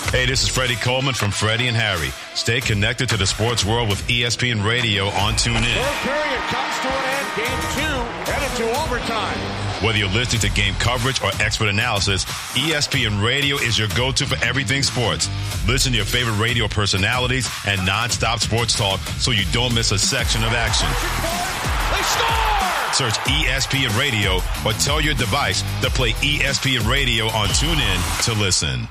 Hey, this is Freddie Coleman from Freddie and Harry. Stay connected to the sports world with ESPN Radio on TuneIn. Third period comes to an end. Game 2 headed to overtime. Whether you're listening to game coverage or expert analysis, ESPN Radio is your go-to for everything sports. Listen to your favorite radio personalities and nonstop sports talk so you don't miss a section of action. They score! Search ESPN Radio or tell your device to play ESPN Radio on TuneIn to listen.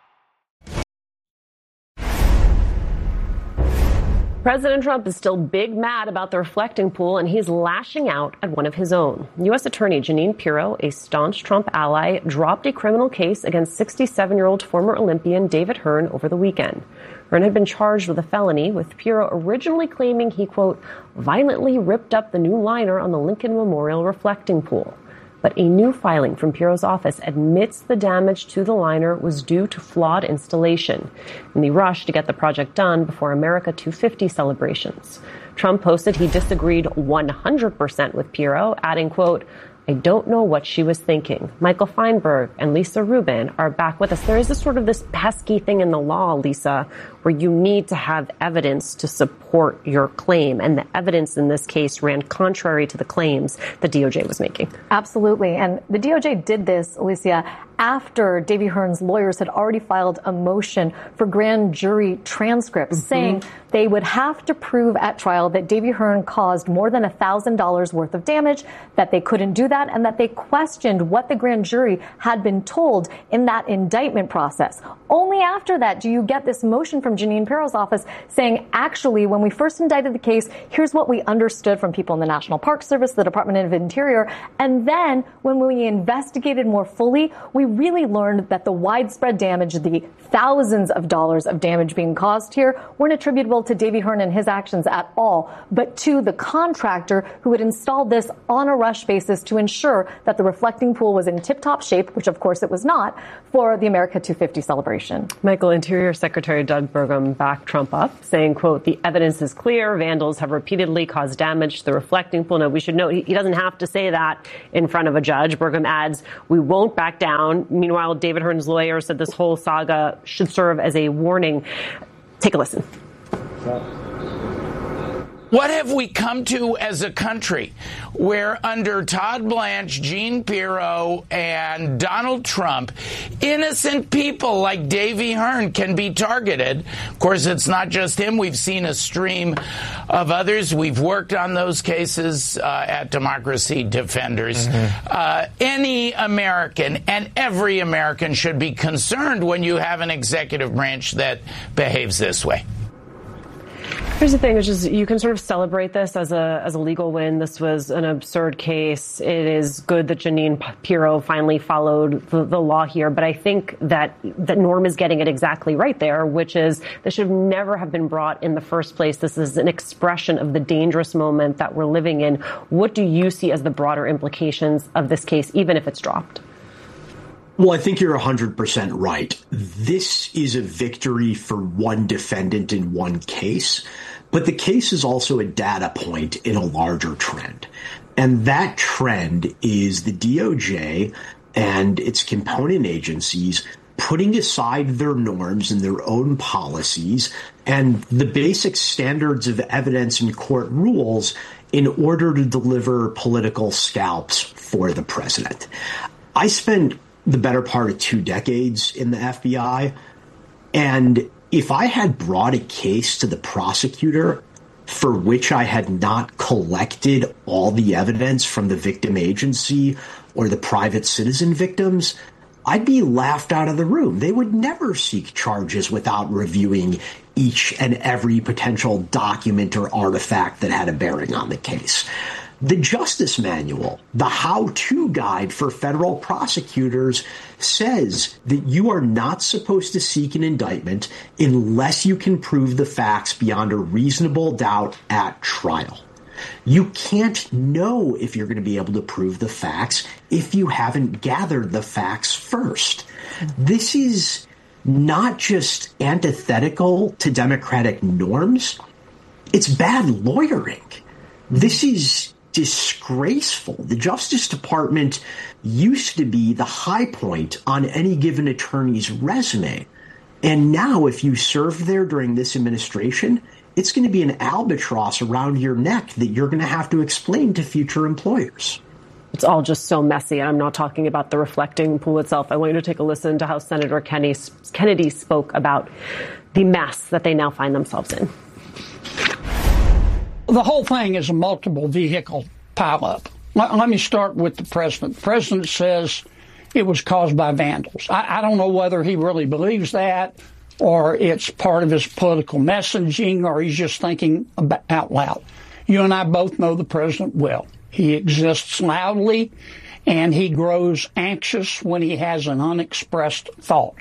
President Trump is still big mad about the reflecting pool, and he's lashing out at one of his own. U.S. Attorney Jeanine Pirro, a staunch Trump ally, dropped a criminal case against 67-year-old former Olympian David Hearn over the weekend. Hearn had been charged with a felony, with Pirro originally claiming he, quote, violently ripped up the new liner on the Lincoln Memorial reflecting pool. But a new filing from Pirro's office admits the damage to the liner was due to flawed installation in the rush to get the project done before America 250 celebrations. Trump posted he disagreed 100% with Pirro, adding, quote, I don't know what she was thinking. Michael Feinberg and Lisa Rubin are back with us. There is this pesky thing in the law, Lisa, where you need to have evidence to support your claim. And the evidence in this case ran contrary to the claims the DOJ was making. Absolutely. And the DOJ did this, Alicia, after Davy Hearn's lawyers had already filed a motion for grand jury transcripts saying they would have to prove at trial that Davy Hearn caused more than $1,000 worth of damage, that they couldn't do that, and that they questioned what the grand jury had been told in that indictment process. Only after that do you get this motion from Jeanine Pirro's office saying, actually, when we first indicted the case, here's what we understood from people in the National Park Service, the Department of Interior. And then when we investigated more fully, we really learned that the widespread damage, the thousands of dollars of damage being caused here, weren't attributable to Davy Hearn and his actions at all, but to the contractor who had installed this on a rush basis to ensure that the reflecting pool was in tip-top shape, which of course it was not, for the America 250 celebration. Michael, Interior Secretary Doug Burgum backed Trump up, saying, quote, the evidence is clear. Vandals have repeatedly caused damage to the reflecting pool. Now, we should note he doesn't have to say that in front of a judge. Burgum adds, we won't back down. Meanwhile, David Hearn's lawyer said this whole saga should serve as a warning. Take a listen. What have we come to as a country where under Todd Blanche, Jeanine Pirro, and Donald Trump, innocent people like Davy Hearn can be targeted? Of course, it's not just him. We've seen a stream of others. We've worked on those cases at Democracy Defenders. Any American and every American should be concerned when you have an executive branch that behaves this way. Here's the thing, which is you can sort of celebrate this as a legal win. This was an absurd case. It is good that Jeanine Pirro finally followed the law here. But I think that Norm is getting it exactly right there, which is this should never have been brought in the first place. This is an expression of the dangerous moment that we're living in. What do you see as the broader implications of this case, even if it's dropped? Well, I think you're 100% right. This is a victory for one defendant in one case, but the case is also a data point in a larger trend. And that trend is the DOJ and its component agencies putting aside their norms and their own policies and the basic standards of evidence and court rules in order to deliver political scalps for the president. I spent the better part of 2 decades in the FBI. And if I had brought a case to the prosecutor for which I had not collected all the evidence from the victim agency or the private citizen victims, I'd be laughed out of the room. They would never seek charges without reviewing each and every potential document or artifact that had a bearing on the case. The Justice Manual, the how-to guide for federal prosecutors, says that you are not supposed to seek an indictment unless you can prove the facts beyond a reasonable doubt at trial. You can't know if you're going to be able to prove the facts if you haven't gathered the facts first. This is not just antithetical to democratic norms. It's bad lawyering. This is disgraceful. The Justice Department used to be the high point on any given attorney's resume. And now if you served there during this administration, it's going to be an albatross around your neck that you're going to have to explain to future employers. It's all just so messy. I'm not talking about the reflecting pool itself. I want you to take a listen to how Senator Kennedy spoke about the mess that they now find themselves in. The whole thing is a multiple vehicle pileup. Let me start with the president. The president says it was caused by vandals. I don't know whether he really believes that, or it's part of his political messaging, or he's just thinking out loud. You and I both know the president well. He exists loudly, and he grows anxious when he has an unexpressed thought.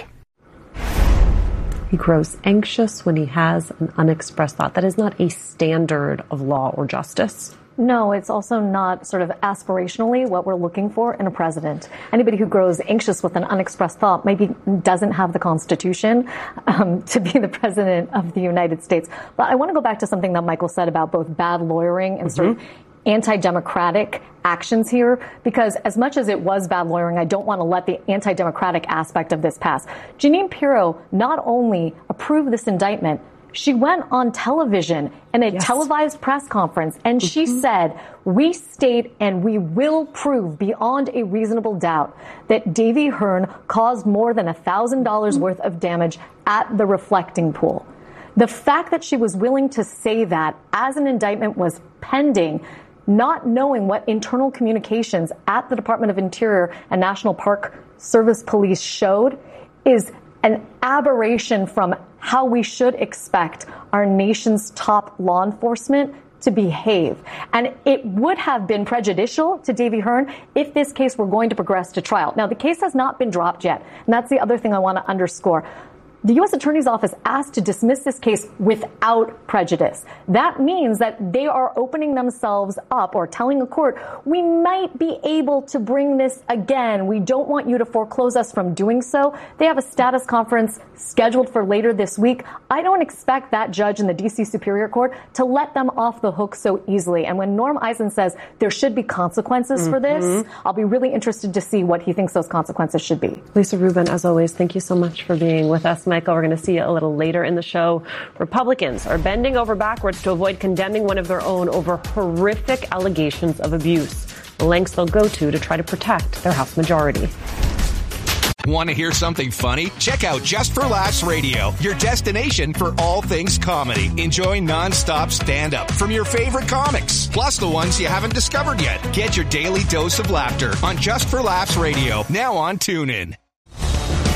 He grows anxious when he has an unexpressed thought. That is not a standard of law or justice. No, it's also not sort of aspirationally what we're looking for in a president. Anybody who grows anxious with an unexpressed thought maybe doesn't have the Constitution to be the president of the United States. But I want to go back to something that Michael said about both bad lawyering and sort of anti-democratic actions here, because as much as it was bad lawyering, I don't want to let the anti-democratic aspect of this pass. Jeanine Pirro not only approved this indictment, she went on television in a televised press conference, and she said, "We state and we will prove beyond a reasonable doubt that Davy Hearn caused more than $1,000 worth of damage at the reflecting pool." The fact that she was willing to say that as an indictment was pending, not knowing what internal communications at the Department of Interior and National Park Service Police showed, is an aberration from how we should expect our nation's top law enforcement to behave. And it would have been prejudicial to Davy Hearn if this case were going to progress to trial. Now, the case has not been dropped yet, and that's the other thing I want to underscore. The U.S. Attorney's Office asked to dismiss this case without prejudice. That means that they are opening themselves up or telling a court, we might be able to bring this again. We don't want you to foreclose us from doing so. They have a status conference scheduled for later this week. I don't expect that judge in the D.C. Superior Court to let them off the hook so easily. And when Norm Eisen says there should be consequences for this, I'll be really interested to see what he thinks those consequences should be. Lisa Rubin, as always, thank you so much for being with us. Michael, we're going to see you a little later in the show. Republicans are bending over backwards to avoid condemning one of their own over horrific allegations of abuse. The lengths they'll go to try to protect their House majority. Want to hear something funny? Check out Just for Laughs Radio, your destination for all things comedy. Enjoy nonstop stand-up from your favorite comics, plus the ones you haven't discovered yet. Get your daily dose of laughter on Just for Laughs Radio, now on TuneIn.